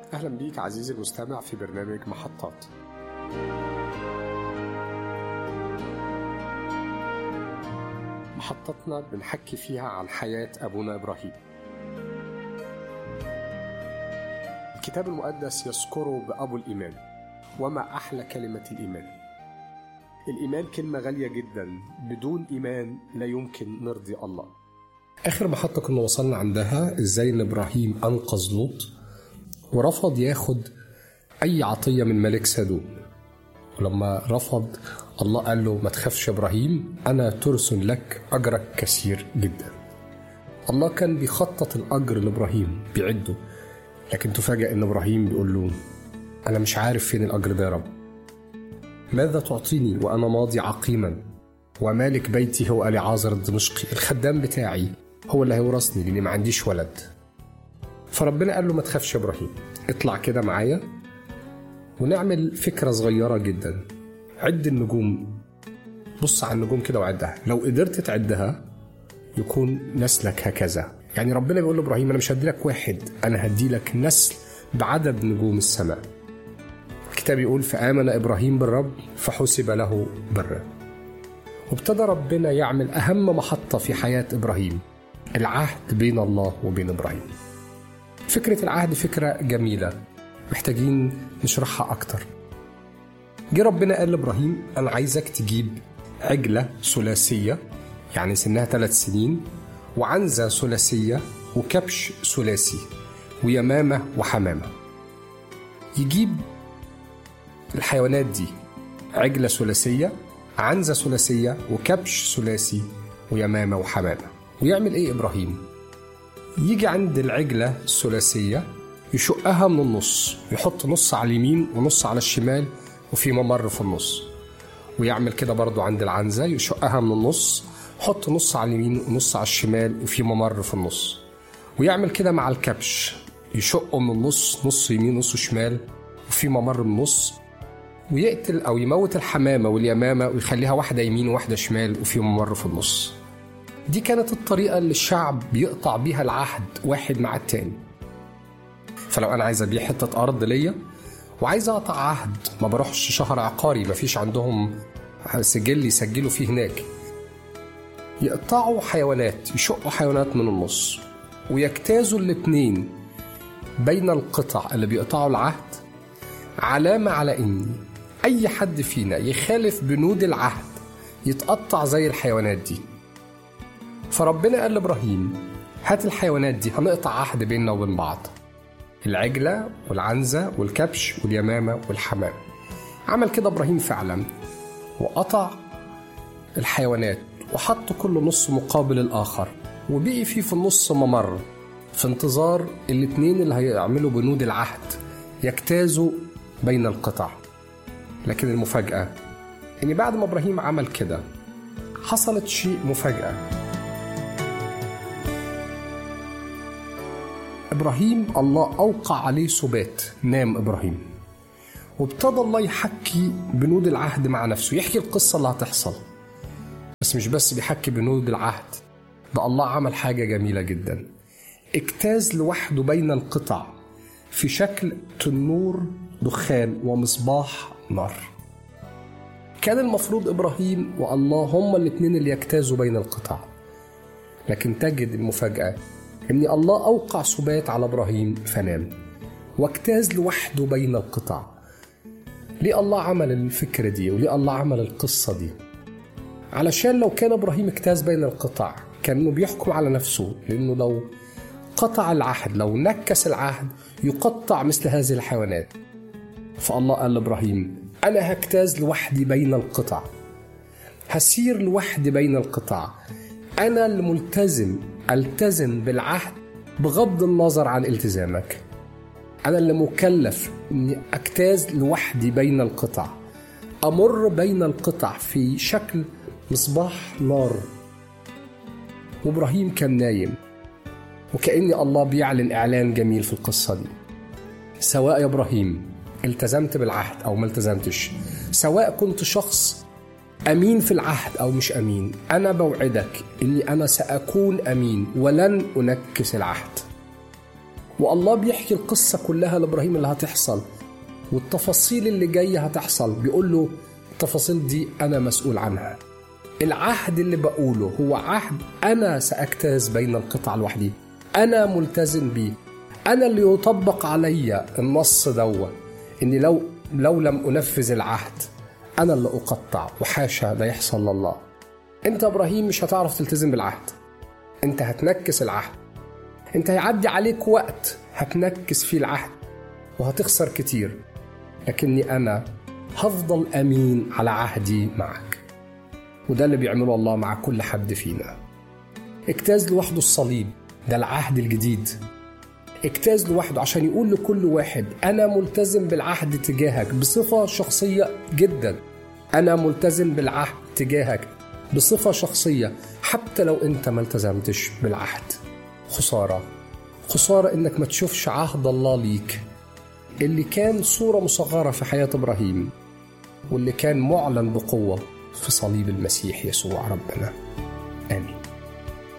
أهلا بيك عزيزي المستمع في برنامج محطات. محطتنا بنحكي فيها عن حياة أبونا إبراهيم. الكتاب المقدس يذكره بأبو الإيمان. وما أحلى كلمة الإيمان. الإيمان كلمة غالية جدا، بدون إيمان لا يمكن نرضي الله. آخر محطة كنا وصلنا عندها إزاي إن إبراهيم أنقذ لوط ورفض ياخد أي عطية من ملك سدوم. ولما رفض الله قال له ما تخافش إبراهيم، أنا ترسل لك أجرك كثير جدا. الله كان بيخطط الأجر لإبراهيم بيعده، لكن تفاجأ إن إبراهيم بيقول له أنا مش عارف فين الأجر ده يا رب. ماذا تعطيني وأنا ماضي عقيما ومالك بيتي هو أليعازر الدمشقي، الخدام بتاعي هو اللي هيورثني لأني ما عنديش ولد. فربنا قال له ما تخافش يا إبراهيم، اطلع كده معايا ونعمل فكرة صغيرة جدا. عد النجوم، بص على النجوم كده وعدها، لو قدرت تعدها يكون نسلك هكذا. يعني ربنا بيقول لإبراهيم أنا مش هديلك واحد، أنا هديلك نسل بعدد نجوم السماء. الكتاب يقول فآمن إبراهيم بالرب فحسب له برا. وابتدى ربنا يعمل أهم محطة في حياة إبراهيم، العهد بين الله وبين إبراهيم. فكرة العهد فكرة جميلة محتاجين نشرحها أكتر. جه ربنا قال لإبراهيم أنا عايزك تجيب عجلة ثلاثية يعني سنها 3 سنين، وعنزة ثلاثية، وكبش ثلاثي، ويمامة وحمامة. يجيب الحيوانات دي، عجلة ثلاثية، عنزة ثلاثية، وكبش ثلاثي، ويمامة وحمامة. ويعمل إيه إبراهيم؟ يجي عند العجلة الثلاثية يشقها من النص، يحط نص على اليمين ونص على الشمال وفي ممر في النص. ويعمل كده برضو عند العنزة، يشقها من النص، يحط نص على اليمين ونص على الشمال وفي ممر في النص. ويعمل كده مع الكبش، يشقه من النص، نص يمين نص شمال وفي ممر من النص. ويقتل أو يموت الحمامة واليمامة ويخليها واحدة يمين وواحدة شمال وفي ممر في النص. دي كانت الطريقة اللي الشعب بيقطع بيها العهد واحد مع التاني. فلو أنا عايز أبيع حتة أرض ليا وعايز أقطع عهد، ما بروحش شهر عقاري، ما فيش عندهم سجل يسجلوا فيه هناك. يقطعوا حيوانات، يشقوا حيوانات من النص، ويجتازوا الاتنين بين القطع اللي بيقطعوا العهد، علامة على إن أي حد فينا يخالف بنود العهد يتقطع زي الحيوانات دي. فربنا قال لإبراهيم هات الحيوانات دي، هنقطع عهد بيننا وبين بعض، العجلة والعنزة والكبش واليمامة والحمام. عمل كده إبراهيم فعلا، وقطع الحيوانات وحط كل نص مقابل الآخر، وبقي فيه في النص ممر في انتظار الاتنين اللي هيعملوا بنود العهد يجتازوا بين القطع. لكن المفاجأة إن بعد ما إبراهيم عمل كده حصلت شيء مفاجأة. إبراهيم الله أوقع عليه سبات، نام إبراهيم، وابتدى الله يحكي بنود العهد مع نفسه، يحكي القصة اللي هتحصل. بس مش بس بيحكي بنود العهد، ده الله عمل حاجة جميلة جدا، اجتاز لوحده بين القطع في شكل تنور دخان ومصباح نار. كان المفروض إبراهيم والله هما الاتنين اللي يجتازوا بين القطع، لكن تجد المفاجأة إن الله أوقع سبات على إبراهيم فنام واجتاز لوحده بين القطع. ليه الله عمل الفكرة دي وليه الله عمل القصة دي؟ علشان لو كان إبراهيم اجتاز بين القطع كانه بيحكم على نفسه، لأنه لو قطع العهد، لو نكس العهد، يقطع مثل هذه الحيوانات. فالله قال لإبراهيم أنا هجتاز لوحدي بين القطع، هسير لوحدي بين القطع، أنا الملتزم، ألتزم بالعهد بغض النظر عن التزامك. أنا اللي مكلف أني أجتاز لوحدي بين القطع، أمر بين القطع في شكل مصباح نار. وإبراهيم كان نايم، وكأن الله بيعلن إعلان جميل في القصة دي. سواء يا إبراهيم التزمت بالعهد أو ما التزمتش، سواء كنت شخص أمين في العهد أو مش أمين، أنا بوعدك إني أنا سأكون أمين ولن أنكس العهد. والله بيحكي القصة كلها لإبراهيم اللي هتحصل والتفاصيل اللي جاية هتحصل. بيقول له التفاصيل دي أنا مسؤول عنها. العهد اللي بقوله هو عهد أنا سأجتاز بين القطع لوحدي، أنا ملتزم بيه، أنا اللي يطبق علي النص دوت، إني لو لم أنفذ العهد أنا اللي أقطع، وحاشا لا يحصل لله. أنت إبراهيم مش هتعرف تلتزم بالعهد، أنت هتنكس العهد، أنت هيعدي عليك وقت هتنكس فيه العهد وهتخسر كتير، لكني أنا هفضل أمين على عهدي معك. وده اللي بيعمله الله مع كل حد فينا. اجتاز لوحده الصليب، ده العهد الجديد. اجتاز لوحده عشان يقول لكل واحد أنا ملتزم بالعهد تجاهك بصفة شخصية جدا، أنا ملتزم بالعهد تجاهك بصفة شخصية حتى لو أنت ما التزمتش بالعهد. خسارة إنك ما تشوفش عهد الله ليك اللي كان صورة مصغرة في حياة إبراهيم، واللي كان معلن بقوة في صليب المسيح يسوع ربنا. آمين.